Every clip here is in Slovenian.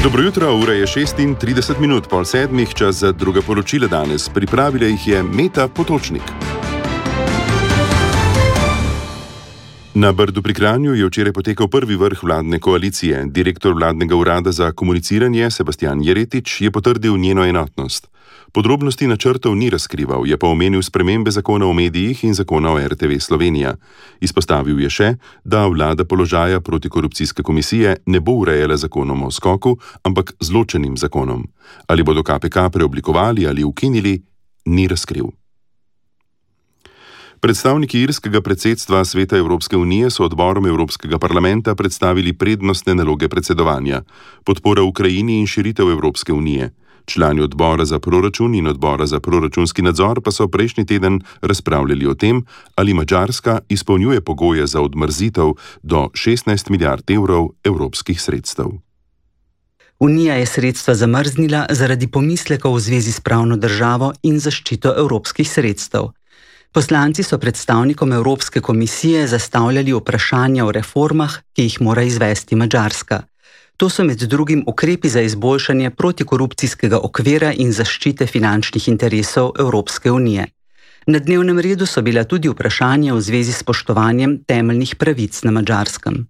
Dobro jutro, ura je 36 pol sedmih, čas za druga poročila danes. Pripravila jih je Meta Potočnik. Na Brdu pri Kranju je včeraj potekal prvi vrh vladne koalicije. Direktor vladnega urada za komuniciranje Sebastian Jeretič je potrdil njeno enotnost. Podrobnosti načrtov ni razkrival, je pa omenil spremembe zakona o medijih in zakona o RTV Slovenija. Izpostavil je še, da vlada položaja protikorupcijske komisije ne bo urejala zakonom o skoku, ampak z ločenim zakonom. Ali bodo KPK preoblikovali ali ukinili, ni razkril. Predstavniki irskega predsedstva Sveta Evropske unije so odborom Evropskega parlamenta predstavili prednostne naloge predsedovanja, podpora Ukrajini in širitev Evropske unije. Člani odbora za proračun in odbora za proračunski nadzor pa so prejšnji teden razpravljali o tem, ali Madžarska izpolnjuje pogoje za odmrzitev do 16 milijard evrov evropskih sredstev. Unija je sredstva zamrznila zaradi pomislekov v zvezi s pravno državo in zaščito evropskih sredstev. Poslanci so predstavnikom Evropske komisije zastavljali vprašanja o reformah, ki jih mora izvesti Madžarska. To so med drugim ukrepi za izboljšanje protikorupcijskega okvira in zaščite finančnih interesov Evropske unije. Na dnevnem redu so bila tudi vprašanja v zvezi s spoštovanjem temeljnih pravic na Madžarskem.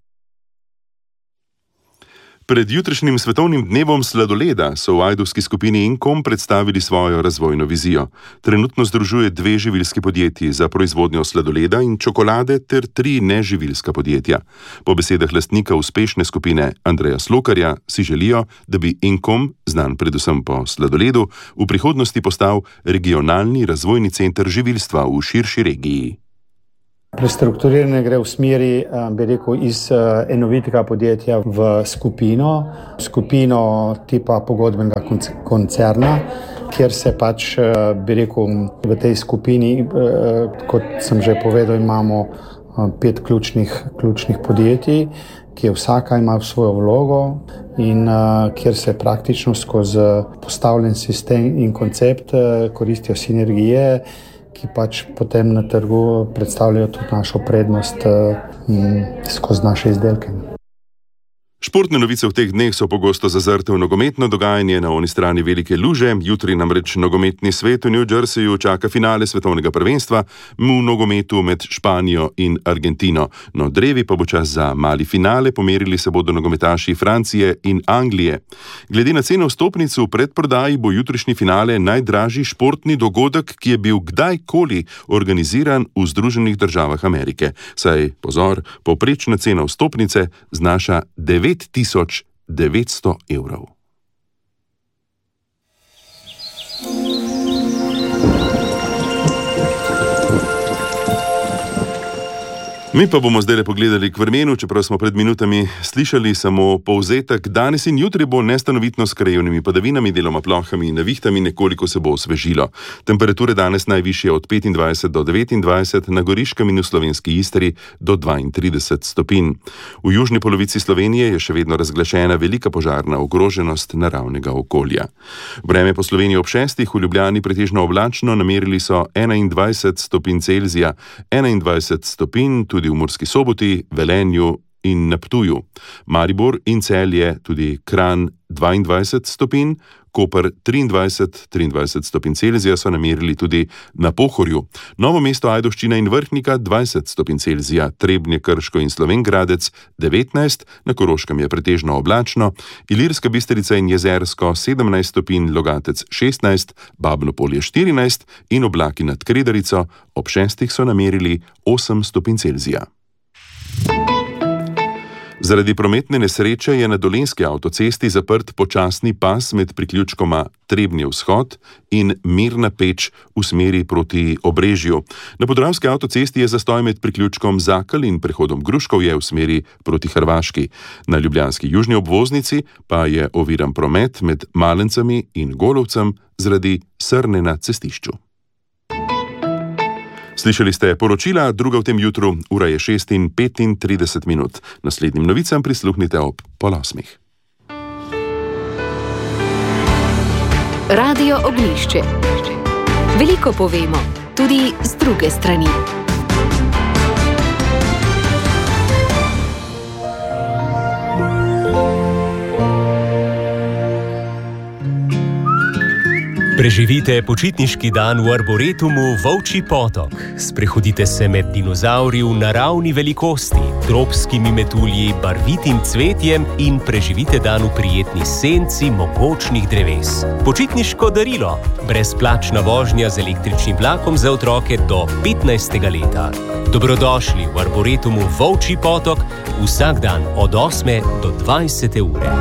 Pred jutrišnjim svetovnim dnevom sladoleda so v ajdovski skupini Inkom predstavili svojo razvojno vizijo. Trenutno združuje 2 živilski podjetji za proizvodnjo sladoleda in čokolade ter 3 neživilska podjetja. Po besedah lastnika uspešne skupine Andreja Slokarja si želijo, da bi Inkom, znan predvsem po sladoledu, v prihodnosti postal regionalni razvojni center živilstva v širši regiji. Prestrukturiranje gre v smeri, bi rekel, iz enovitega podjetja v skupino tipa pogodbenega koncerna, kjer se pač, bi rekel, v tej skupini, kot sem že povedal, imamo 5 ključnih podjetij, ki vsaka ima svojo vlogo in kjer se praktično skozi postavljen sistem in koncept koristijo sinergije, ki pač potem na trgu predstavljajo tudi našo prednost skozi naše izdelke. Športne novice v teh dneh so pogosto zazrte v nogometno dogajanje na oni strani velike luže. Jutri namreč nogometni svet v New Jerseyju čaka finale svetovnega prvenstva v nogometu med Španijo in Argentino. No, drevi pa bo čas za mali finale, pomerili se bodo nogometaši Francije in Anglije. Glede na ceno vstopnic v predprodaji bo jutrišnji finale najdražji športni dogodek, ki je bil kdajkoli organiziran v Združenih državah Amerike. Saj, pozor, povprečna cena vstopnice znaša 9.900 evrov. Mi pa bomo zdaj pogledali k vremenu, čeprav smo pred minutami slišali samo povzetek. Danes in jutri bo nestanovitno s krajevnimi padavinami, deloma plohami in nevihtami, nekoliko se bo osvežilo. Temperature danes najvišje od 25 do 29, na Goriškem in v slovenski Istri do 32 stopinj. V južni polovici Slovenije je še vedno razglašena velika požarna ogroženost naravnega okolja. Vreme po Sloveniji ob 6, v Ljubljani pretežno oblačno, namerili so 21 stopinj Celzija, 21 stopinj tudi v Murski Soboti, Velenju in na Ptuju. Maribor in Celje, tudi Kranj 22 stopinj, Koper 23 stopinj Celzija so namerili tudi na Pohorju. Novo mesto, Ajdovščina in Vrhnika 20 stopinj Celzija, Trebnje, Krško in Slovenj Gradec 19, na Koroškem je pretežno oblačno, Ilirska Bistrica in Jezersko 17 stopinj, Logatec 16, Babno Polje 14 in oblaki nad Kredarico ob 6 so namerili 8 stopinj Celzija. Zaradi prometne nesreče je na Dolenjski avtocesti zaprt počasni pas med priključkoma Trebnje vzhod in Mirna Peč v smeri proti Obrežju. Na Podravski avtocesti je zastoj med priključkom Zakal in prehodom Gruškovje v smeri proti Hrvaški. Na ljubljanski južni obvoznici pa je oviran promet med Malencami in Golovcem zaradi srne na cestišču. Slišali ste poročila, druga v tem jutru, ura je 6:35. Naslednjim novicam prisluhnite ob 7:30. Radio Oglišče. Veliko povemo, tudi z druge strani. Preživite počitniški dan v Arboretumu Volčji potok. Sprehodite se med dinozavri v naravni velikosti, tropskimi metulji, barvitim cvetjem in preživite dan v prijetni senci mogočnih dreves. Počitniško darilo. Brezplačna vožnja z električnim vlakom za otroke do 15. leta. Dobrodošli v Arboretumu Volčji potok vsak dan od 8. do 20. ure.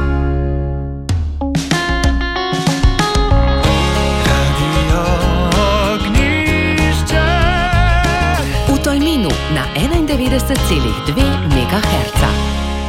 Na 91,2 MHz.